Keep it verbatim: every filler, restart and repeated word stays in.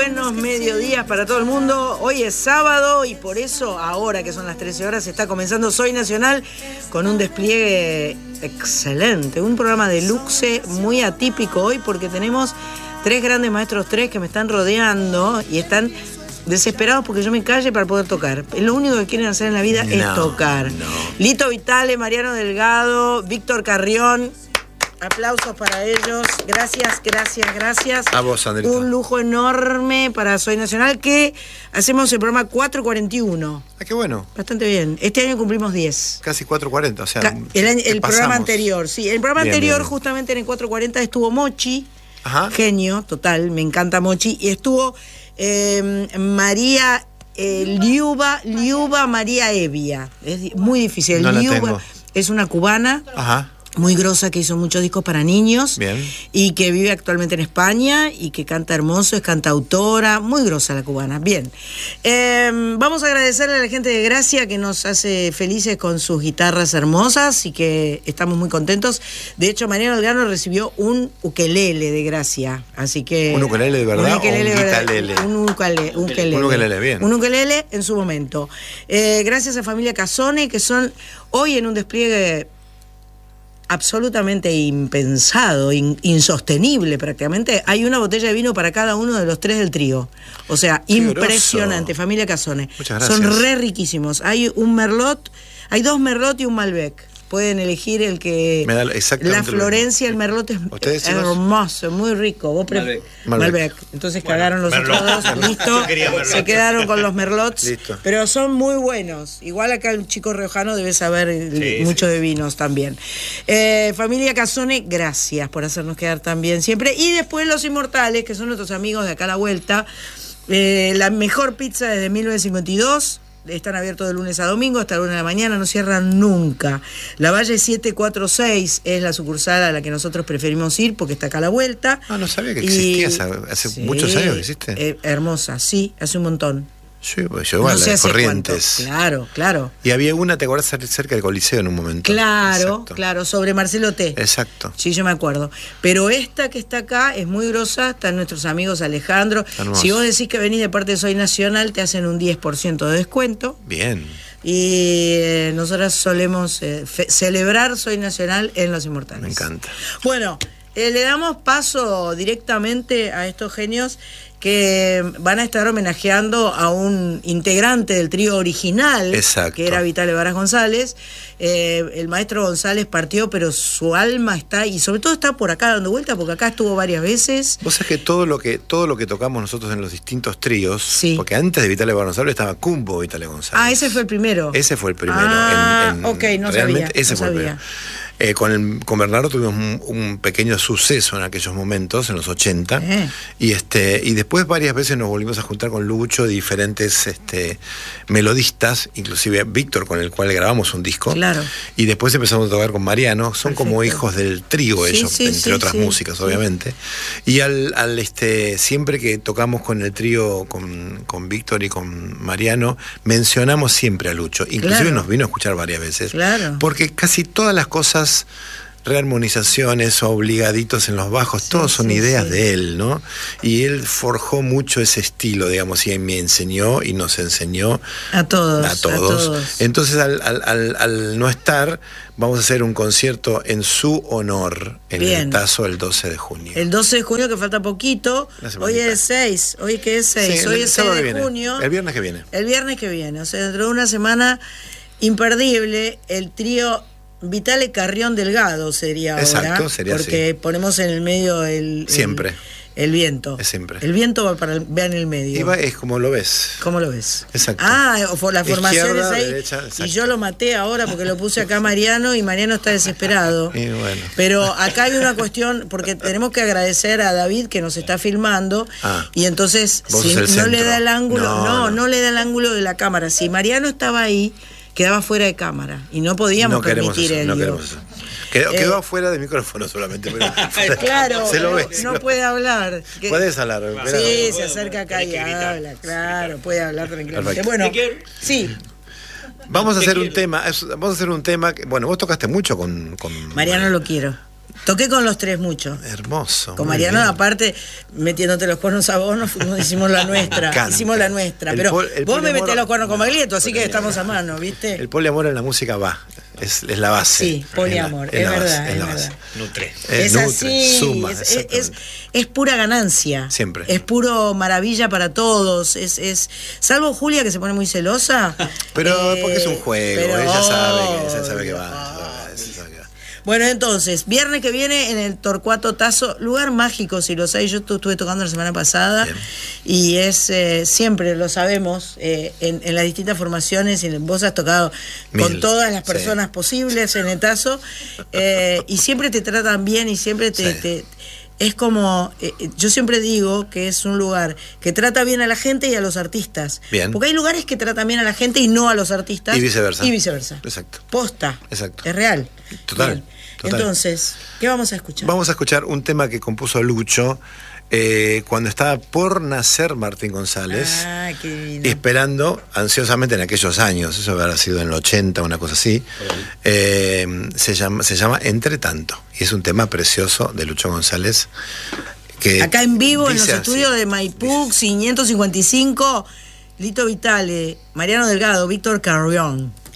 buenos mediodías para todo el mundo. Hoy es sábado y por eso, ahora que son las trece horas, está comenzando Soy Nacional con un despliegue excelente. Un programa de luxe muy atípico hoy porque tenemos tres grandes maestros tres que me están rodeando y están desesperados porque yo me calle para poder tocar. Lo único que quieren hacer en la vida no, es tocar. No. Lito Vitale, Mariano Delgado, Víctor Carrión. Aplausos para ellos. Gracias, gracias, gracias. A vos, Andrita. Un lujo enorme para Soy Nacional, que hacemos el programa cuatro cuarenta y uno. Ah, qué bueno. Bastante bien. Este año cumplimos diez. Casi cuatro cuarenta, o sea. Ca el año, el programa anterior, sí. El programa bien, anterior, bien. Justamente en el cuatro cuarenta, estuvo Mochi. Ajá. Genio, total, me encanta Mochi. Y estuvo eh, María eh, Liuba, Liuba María Evia. Es muy difícil. No Liuba la tengo. Es una cubana. Ajá. Muy grosa, que hizo muchos discos para niños. Bien. Y que vive actualmente en España y que canta hermoso, es cantautora, muy grosa la cubana. Bien. Eh, vamos a agradecerle a la gente de Gracia que nos hace felices con sus guitarras hermosas y que estamos muy contentos. De hecho, Mariano Delgado recibió un ukelele de Gracia, así que... ¿Un ukelele de verdad un ukelele, o un guitalele? Un ukelele, un ukelele. Un ukelele, bien. Un ukelele en su momento. Eh, gracias a Familia Casone, que son hoy en un despliegue absolutamente impensado, in, insostenible prácticamente. Hay una botella de vino para cada uno de los tres del trío. O sea, qué impresionante. Grosso. Familia Casone. Muchas gracias. Son re riquísimos. Hay un Merlot, hay dos Merlot y un Malbec. Pueden elegir el que... Me da exactamente la Florencia, el Merlot es hermoso, muy rico. Vos Malbec. Malbec. Malbec. Entonces bueno, cagaron los Merlot. Otros dos, listo. Se quedaron con los Merlots. Listo. Pero son muy buenos. Igual acá el chico riojano debe saber sí, mucho sí. de vinos también. Eh, Familia Casone, gracias por hacernos quedar tan bien siempre. Y después Los Inmortales, que son nuestros amigos de acá a la vuelta. Eh, la mejor pizza desde mil novecientos cincuenta y dos. Están abiertos de lunes a domingo hasta la una de la mañana, no cierran nunca. La Valle siete cuatro seis es la sucursal a la que nosotros preferimos ir porque está acá a la vuelta. Ah, no sabía que existía, y... hace sí, muchos años que existe. Eh, hermosa, sí, hace un montón. Sí, pues llegó no a las Corrientes. Cuánto. Claro, claro. Y había una, ¿te acuerdas? Cerca del Coliseo en un momento. Claro, exacto. claro, sobre Marcelo T. Exacto. Sí, yo me acuerdo. Pero esta que está acá es muy grosa, están nuestros amigos Alejandro. Hermoso. Si vos decís que venís de parte de Soy Nacional, te hacen un diez por ciento de descuento. Bien. Y eh, nosotras solemos eh, celebrar Soy Nacional en Los Inmortales. Me encanta. Bueno, eh, le damos paso directamente a estos genios que van a estar homenajeando a un integrante del trío original, exacto. que era Vitale Varas González. Eh, el maestro González partió, pero su alma está, y sobre todo está por acá dando vuelta, porque acá estuvo varias veces. Vos sabés que todo lo que todo lo que tocamos nosotros en los distintos tríos, sí. porque antes de Vitale Varas González estaba Cumbo Vitale González. Ah, ese fue el primero. Ese fue el primero. Ah, en, en, ok, no realmente sabía. Ese no fue sabía. el primero. Eh, con, el, con Bernardo tuvimos un, un pequeño suceso en aquellos momentos, en los ochenta, eh. y este y después varias veces nos volvimos a juntar con Lucho, diferentes este, melodistas, inclusive Víctor, con el cual grabamos un disco, claro. y después empezamos a tocar con Mariano. Son perfecto. Como hijos del trío sí, ellos, sí, entre sí, otras sí, músicas, sí. obviamente. Y al, al este siempre que tocamos con el trío, con, con Víctor y con Mariano, mencionamos siempre a Lucho, inclusive claro. nos vino a escuchar varias veces, claro. porque casi todas las cosas, rearmonizaciones o obligaditos en los bajos, sí, todos son sí, ideas sí. de él, ¿no? Y él forjó mucho ese estilo, digamos, y me enseñó y nos enseñó a todos. A todos. A todos. Entonces, al, al, al, al no estar, vamos a hacer un concierto en su honor en Bien. El Tazo el doce de junio. El doce de junio, que falta poquito. Hoy es seis. ¿Hoy qué es seis? Sí, Hoy es seis de viene. junio. El viernes que viene. El viernes que viene. O sea, dentro de una semana imperdible, el trío Vitale Carrión Delgado sería Exacto, ahora, sería porque así. Ponemos en el medio el... Siempre. El, el viento. Es siempre. El viento va para el, va en el medio. Y va, es como lo ves. ¿Cómo lo ves? Exacto. Ah, la formación es ahí. Derecha, y yo lo maté ahora porque lo puse acá a Mariano y Mariano está desesperado. Y bueno. Pero acá hay una cuestión, porque tenemos que agradecer a David que nos está filmando. Ah, y entonces, si no centro. le da el ángulo, no no, no, no le da el ángulo de la cámara. Si Mariano estaba ahí, quedaba fuera de cámara y no podíamos no permitir eso, el no queremos eso. Quedó, eh, quedó afuera del micrófono solamente, pero claro, se lo ve, no se puede lo... hablar. Puedes hablar. Sí, no, se puedo, acerca acá y gritar, habla, claro, puede hablar tranquilamente. Perfecto. Bueno, sí. Vamos a hacer un tema, vamos a hacer un tema que, bueno, vos tocaste mucho con, con Mariano lo quiero. Toqué con los tres mucho. Hermoso. Con Mariano, bien. Aparte, metiéndote los cuernos a vos, nos fuimos, hicimos la nuestra. Hicimos la nuestra. El pero pol, vos me metés los cuernos con Baglietto, así que estamos a mano, ¿viste? El poliamor en la música va. Es, es la base. Sí, poliamor, es, la, es, es verdad. Base, es, es la base. Nutre. Es, es así, nutre, suma, es, es, es, es pura ganancia. Siempre. Es puro maravilla para todos. Es, es salvo Julia, que se pone muy celosa. Pero eh, porque es un juego, pero, ella sabe oh, que ella sabe que va. Oh, Ella sabe que va. Bueno, entonces, viernes que viene en el Torcuato Tazo, lugar mágico, si lo sabéis, yo estuve tocando la semana pasada. Bien. Y es, eh, siempre lo sabemos, eh, en, en las distintas formaciones, y vos has tocado Mil. con todas las personas sí. posibles en el Tazo, eh, y siempre te tratan bien y siempre te... Sí. te es como, eh, yo siempre digo que es un lugar que trata bien a la gente y a los artistas. Bien. Porque hay lugares que tratan bien a la gente y no a los artistas. Y viceversa. Y viceversa. Exacto. Posta. Exacto. Es real. Total. Bien. Total. Entonces, ¿qué vamos a escuchar? Vamos a escuchar un tema que compuso Lucho eh, cuando estaba por nacer Martín González. Ah, qué divino. Esperando ansiosamente en aquellos años, eso habrá sido en el ochenta, una cosa así. Eh, se llama, se llama Entre Tanto. Y es un tema precioso de Lucho González. Que acá en vivo, en los así, estudios de Maipú, quinientos cincuenta y cinco, Lito Vitale, Mariano Delgado, Víctor Carrión.